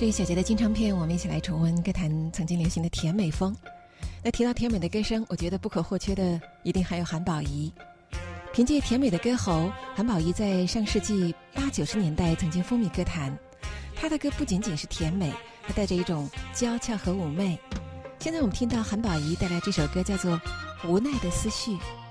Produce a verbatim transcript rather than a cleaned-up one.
这一小节的金唱片，我们一起来重温歌坛曾经流行的甜美风。那提到甜美的歌声，我觉得不可或缺的一定还有韩宝仪。凭借甜美的歌喉，韩宝仪在上世纪八九十年代曾经风靡歌坛。她的歌不仅仅是甜美，还带着一种娇俏和妩媚。现在我们听到韩宝仪带来这首歌叫做《无奈的思绪》。